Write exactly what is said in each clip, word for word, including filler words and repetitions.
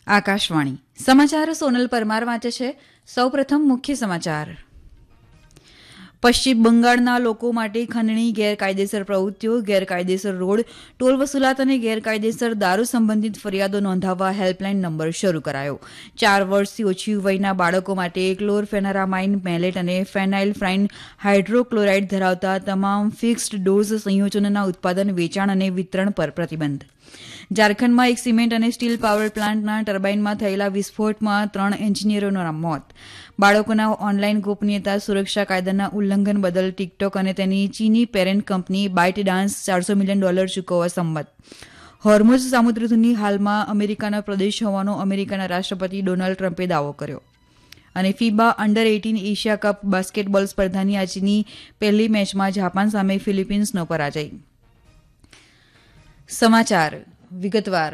આકાશવાણી સમાચાર સોનલ પરમાર વાંચે છે. સૌપ્રથમ મુખ્ય સમાચાર. પશ્ચિમ બંગાળના લોકો માટે ખંડણી, ગેરકાયદેસર પ્રવૃત્તિઓ, ગેરકાયદેસર રોડ, ટોલ વસૂલાત અને ગેરકાયદેસર દારૂ સંબંધિત ફરિયાદો નોંધાવવા હેલ્પલાઇન નંબર શરૂ કરાયો. ચાર વર્ષથી ઓછી વયના બાળકો માટે ક્લોરફેનારામાઇન મેલેટ અને ફેનાઇલફ્રાઇન હાઇડ્રોક્લોરાઇડ ધરાવતા તમામ ફિક્સ્ડ ડોઝ સંયોજનોના ઉત્પાદન, વેચાણ અને વિતરણ પર પ્રતિબંધ. ઝારખંડમાં એક સિમેન્ટ અને સ્ટીલ પાવર પ્લાન્ટના ટર્બાઇનમાં થયેલા વિસ્ફોટમાં ત્રણ એન્જિનિયરોના મોત. બાળકોના ઓનલાઇન ગોપનીયતા સુરક્ષા કાયદાના ઉલ્લંઘન બદલ ટિકટોક અને તેની ચીની પેરેન્ટ કંપની બાઇટ ડાન્સ ચારસો મિલિયન ડોલર ચૂકવવા સંમત. હોર્મુઝ સામુદ્રધુની હાલમાં અમેરિકાનો પ્રદેશ હોવાનો અમેરિકાના રાષ્ટ્રપતિ ડોનાલ્ડ ટ્રમ્પે દાવો કર્યો. અને ફીબા under eighteen Asia cup basketball સ્પર્ધાની આજની પહેલી મેચમાં જાપાન સામે ફિલિપિન્સનો પરાજય. સમાચાર વિગતવાર.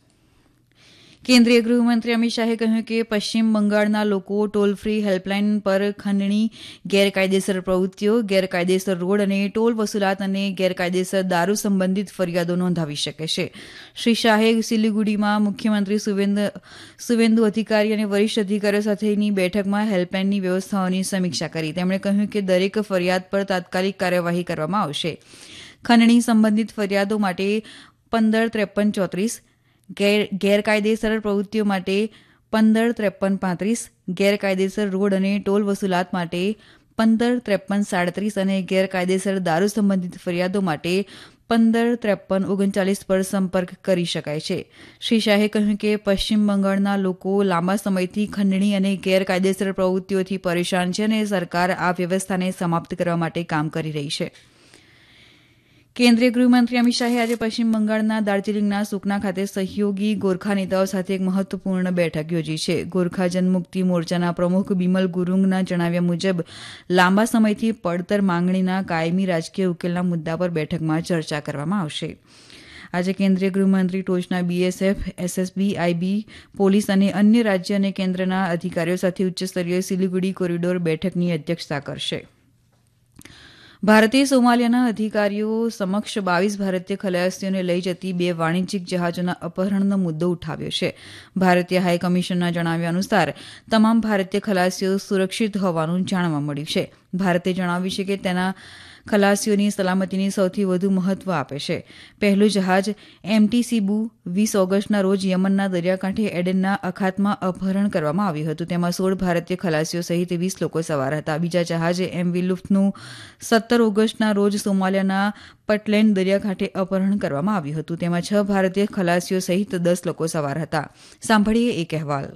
કેન્દ્રીય ગૃહમંત્રી અમિત શાહે કહ્યું કે પશ્ચિમ બંગાળના લોકો ટોલ ફ્રી હેલ્પલાઇન પર ખંડણી, ગેરકાયદેસર પ્રવૃત્તિઓ, ગેરકાયદેસર રોડ અને ટોલ વસૂલાત અને ગેરકાયદેસર દારૂ સંબંધિત ફરિયાદો નોંધાવી શકે છે. શ્રી શાહે સિલિગુડીમાં મુખ્યમંત્રી સુવેન્દુ અધિકારી અને વરિષ્ઠ અધિકારીઓ સાથેની બેઠકમાં હેલ્પલાઇનની વ્યવસ્થાઓની સમીક્ષા કરી. તેમણે કહ્યું કે દરેક ફરિયાદ પર તાત્કાલિક કાર્યવાહી કરવામાં આવશે. ખંડણી સંબંધિત ફરિયાદો માટે પંદર ત્રેપન ચોત્રીસ, ગેરકાયદેસર પ્રવૃત્તિઓ માટે પંદર ત્રેપન પાંત્રીસ, ગેરકાયદેસર રોડ અને ટોલ વસૂલાત માટે પંદર ત્રેપન સાડત્રીસ અને ગેરકાયદેસર દારૂ સંબંધિત ફરિયાદો માટે પંદર ત્રેપન ઓગણચાલીસ પર સંપર્ક કરી શકાય છે. શ્રી શાહે કહ્યું કે પશ્ચિમ બંગાળના લોકો લાંબા સમયથી ખંડણી અને ગેરકાયદેસર પ્રવૃત્તિઓથી પરેશાન છે અને સરકાર આ વ્યવસ્થાને સમાપ્ત કરવા માટે કામ કરી રહી છે. કેન્દ્રીય ગૃહમંત્રી અમિત શાહે આજે પશ્ચિમ બંગાળના દાર્જિલિંગના સુકના ખાતે સહયોગી ગોરખા નેતાઓ સાથે એક મહત્વપૂર્ણ બેઠક યોજી છે. ગોરખા જનમુક્તિ મોરચાના પ્રમુખ બિમલ ગુરુંગના જણાવ્યા મુજબ લાંબા સમયથી પડતર માંગણીના કાયમી રાજકીય ઉકેલના મુદ્દા પર બેઠકમાં ચર્ચા કરવામાં આવશે. આજે કેન્દ્રીય ગૃહમંત્રી ટોચના બીએસએફ, એસએસબી, આઈબી, પોલીસ અને અન્ય રાજ્ય અને કેન્દ્રના અધિકારીઓ સાથે ઉચ્ચસ્તરીય સિલિગુડી કોરિડોર બેઠકની અધ્યક્ષતા કરશે. ભારતે સોમાલિયાના અધિકારીઓ સમક્ષ બાવીસ ભારતીય ખલાસીઓને લઈ જતી બે વાણિજ્યિક જહાજોના અપહરણનો મુદ્દો ઉઠાવ્યો છે. ભારતીય હાઈકમિશનના જણાવ્યા અનુસાર તમામ ભારતીય ખલાસીઓ સુરક્ષિત હોવાનું જાણવા મળ્યું છે. ભારતે જણાવ્યું છે કે તેના ખલાસીઓની સલામતીની સૌથી વધુ મહત્વ આપે છે. પહેલું જહાજ એમટી સીબુ વીસ ઓગસ્ટના રોજ યમનના દરિયાકાંઠે એડનના અખાતમાં અપહરણ કરવામાં આવ્યું હતું. તેમાં સોળ ભારતીય ખલાસીઓ સહિત વીસ લોકો સવાર હતા. બીજા જહાજ એમવી લુફ્થનું સત્તર ઓગસ્ટના રોજ સોમાલિયાના પટલેન્ડ દરિયાકાંઠે અપહરણ કરવામાં આવ્યું હતું. તેમાં છ ભારતીય ખલાસીઓ સહિત દસ લોકો સવાર હતા. સાંભળીએ એક અહેવાલ.